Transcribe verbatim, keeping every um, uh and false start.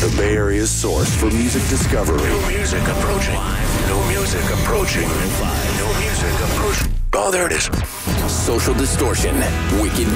the Bay Area's source for music discovery. New music approaching. New music approaching. New music approaching. Oh, there it is. Social Distortion. Wicked